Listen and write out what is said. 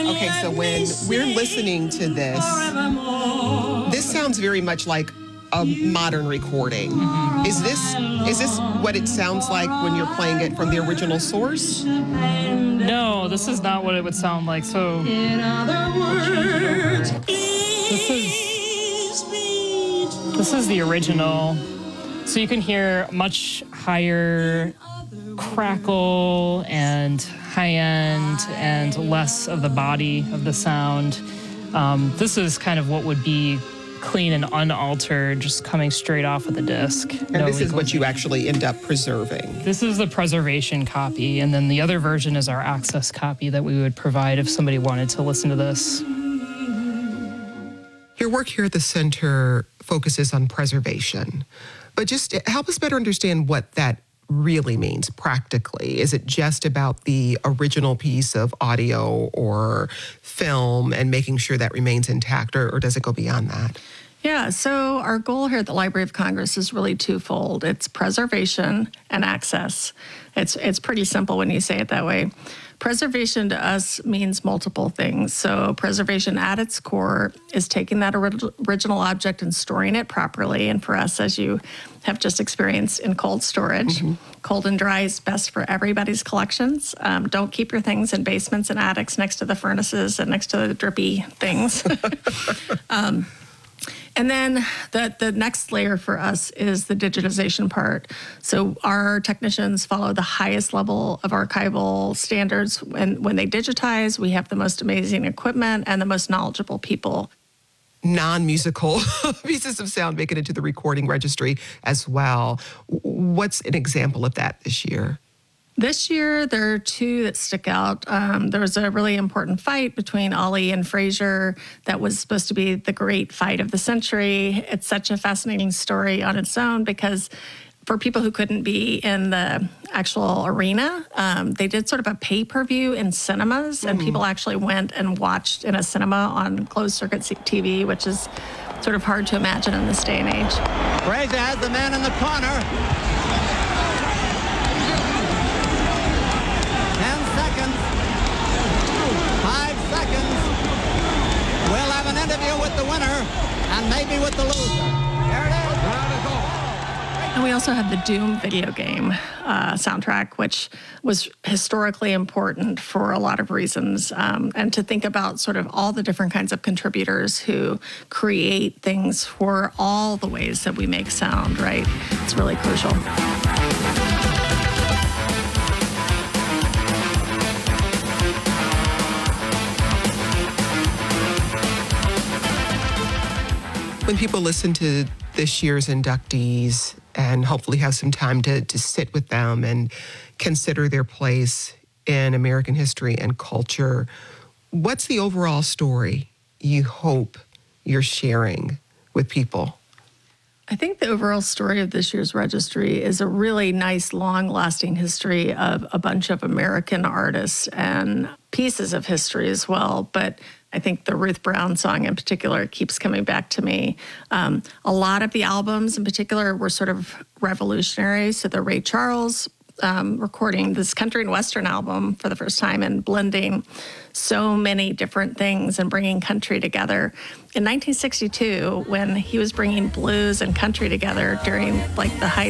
Okay, so when we're listening to this, this sounds very much like a modern recording. Is this what it sounds like when you're playing it from the original source? No, this is not what it would sound like. So this is the original. So you can hear much higher crackle and high end and less of the body of the sound. This is kind of what would be clean and unaltered, just coming straight off of the disc. And this is what you actually end up preserving. This is the preservation copy, and then the other version is our access copy that we would provide if somebody wanted to listen to this. Your work here at the center focuses on preservation, but just help us better understand what that really means practically. Is it just about the original piece of audio or film and making sure that remains intact, or does it go beyond that? Yeah, so our goal here at the Library of Congress is really twofold. It's preservation and access. It's pretty simple when you say it that way. Preservation to us means multiple things. So preservation at its core is taking that original object and storing it properly. And for us, as you have just experienced, in cold storage, cold and dry is best for everybody's collections. Don't keep your things in basements and attics next to the furnaces and next to the drippy things. And then the next layer for us is the digitization part. So our technicians follow the highest level of archival standards. When they digitize, we have the most amazing equipment and the most knowledgeable people. Non-musical pieces of sound make it into the recording registry as well. What's an example of that this year? This year, there are two that stick out. There was a really important fight between Ali and Frazier that was supposed to be the great fight of the century. It's such a fascinating story on its own because for people who couldn't be in the actual arena, they did sort of a pay-per-view in cinemas, and people actually went and watched in a cinema on closed-circuit TV, which is sort of hard to imagine in this day and age. Frazier has the man in the corner. 10 seconds. 5 seconds. We'll have an interview with the winner and maybe with the loser. There it is. And we also have the Doom video game soundtrack, which was historically important for a lot of reasons. And to think about sort of all the different kinds of contributors who create things for all the ways that we make sound, right? It's really crucial. When people listen to this year's inductees and hopefully have some time to sit with them and consider their place in American history and culture, what's the overall story you hope you're sharing with people? I think the overall story of this year's registry is a really nice, long-lasting history of a bunch of American artists and pieces of history as well. But I think the Ruth Brown song in particular keeps coming back to me. A lot of the albums in particular were sort of revolutionary. So the Ray Charles recording this country and western album for the first time and blending so many different things and bringing country together. In 1962, when he was bringing blues and country together during like the height